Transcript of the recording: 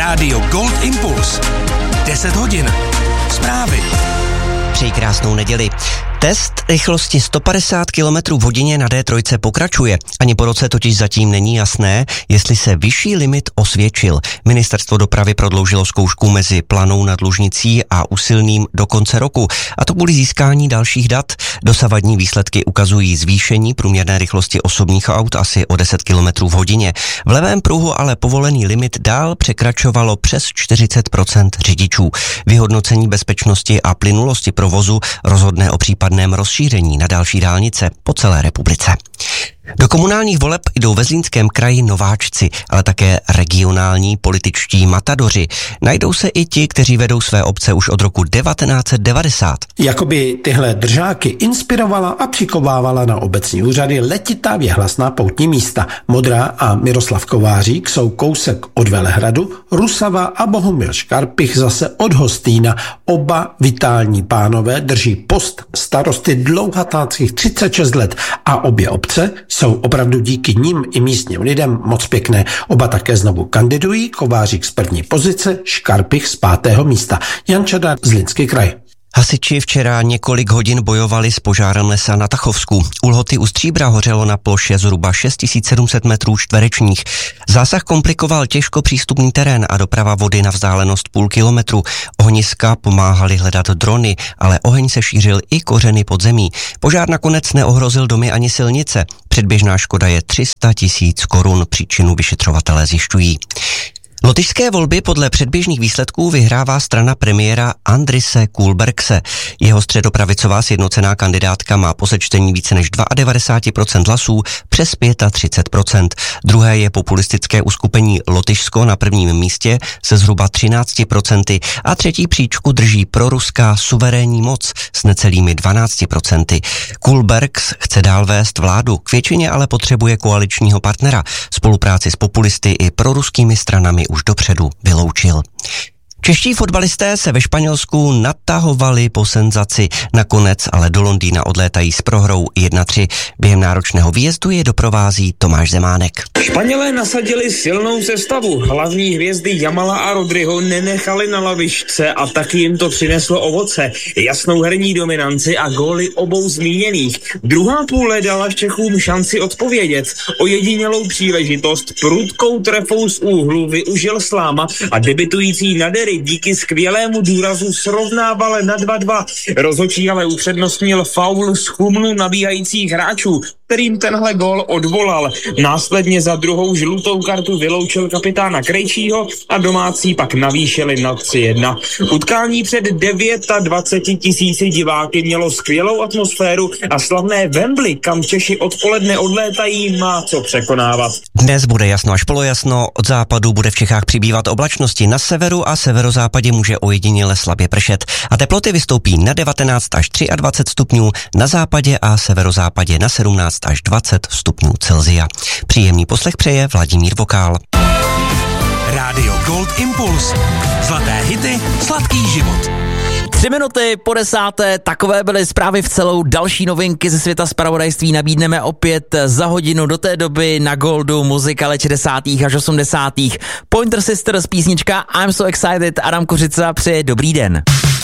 Rádio Gold Impuls. 10 hodin. Zprávy. Přeji krásnou neděli. Test rychlosti 150 km v hodině na D3 pokračuje. Ani po roce totiž zatím není jasné, jestli se vyšší limit osvědčil. Ministerstvo dopravy prodloužilo zkoušku mezi Planou nad Lužnicí a Usilným do konce roku. A to kvůli získání dalších dat. Dosavadní výsledky ukazují zvýšení průměrné rychlosti osobních aut asi o 10 km v hodině. V levém pruhu ale povolený limit dál překračovalo přes 40% řidičů. Vyhodnocení bezpečnosti a plynulosti provozu rozhodne o případném rozšíření na další dálnice po celé republice. Do komunálních voleb jdou ve Zlínském kraji nováčci, ale také regionální političtí matadoři. Najdou se i ti, kteří vedou své obce už od roku 1990. Jakoby tyhle držáky inspirovala a přikovávala na obecní úřady letitá věhlasná poutní místa. Modrá a Miroslav Kovářík jsou kousek od Velehradu, Rusava a Bohumil Škarpich zase od Hostýna. Oba vitální pánové drží post starosty dlouhatáckých 36 let a obě obce jsou opravdu díky nim i místním lidem moc pěkné. Oba také znovu kandidují, Kovářík z první pozice, Škarpich z 5. místa. Jan Čadar, Zlínský kraj. Hasiči včera několik hodin bojovali s požárem lesa na Tachovsku. U Lhoty u Stříbra hořelo na ploše zhruba 6700 metrů čtverečních. Zásah komplikoval těžko přístupný terén a doprava vody na vzdálenost půl kilometru. Ohniska pomáhali hledat drony, ale oheň se šířil i kořeny pod zemí. Požár nakonec neohrozil domy ani silnice. Předběžná škoda je 300 000 korun, příčinu vyšetřovatelé zjišťují. Lotyšské volby podle předběžných výsledků vyhrává strana premiéra Andrise Kulbergse. Jeho středopravicová sjednocená kandidátka má po sečtení více než 92% hlasů přes 35%. Druhé je populistické uskupení Lotyšsko na prvním místě se zhruba 13% a třetí příčku drží proruská suverénní moc s necelými 12%. Kulbergs chce dál vést vládu, k většině ale potřebuje koaličního partnera. Spolupráci s populisty i proruskými stranami už dopředu vyloučil. Čeští fotbalisté se ve Španělsku natahovali po senzaci. Nakonec ale do Londýna odlétají s prohrou 1-3. Během náročného výjezdu je doprovází Tomáš Zemánek. Španělé nasadili silnou sestavu. Hlavní hvězdy Jamala a Rodriho nenechali na lavičce a taky jim to přineslo ovoce. Jasnou herní dominanci a góly obou zmíněných. Druhá půle dala Čechům šanci odpovědět. Ojedinělou příležitost prudkou trefou z úhlu využil Sláma a debitující Nadery díky skvělému důrazu srovnával na 2-2. Rozhodčí ale upřednostnil faul z chumlu nabíhajících hráčů, kterým tenhle gól odvolal. Následně za druhou žlutou kartu vyloučil kapitána Krejčího a domácí pak navýšili na 3-1. Utkání před 29 000 diváky mělo skvělou atmosféru a slavné Wembley, kam Češi odpoledne odlétají, má co překonávat. Dnes bude jasno až polojasno, od západu bude v Čechách přibývat oblačnosti, na severu a severozápadě může ojediněle slabě pršet a teploty vystoupí na 19 až 23 stupňů, na západě a severozápadě na 17 až 20 stupňů Celsia. Příjemný poslech přeje Vladimír Vokál. Rádio Gold Impuls. Zlaté hity, sladký život. 3 minuty po 10. Takové byly zprávy v celou. Další novinky ze světa zpravodajství nabídneme opět za hodinu. Do té doby na Goldu muzika let 60. až 80. Pointer Sisters písnička I'm So Excited. Adam Kořica přeje dobrý den.